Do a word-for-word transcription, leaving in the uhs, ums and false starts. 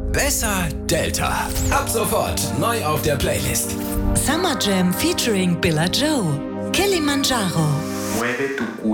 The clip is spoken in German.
Besser Delta. Ab sofort neu auf der Playlist. Summer Jam featuring Billa Joe. Kilimanjaro. Mueve tu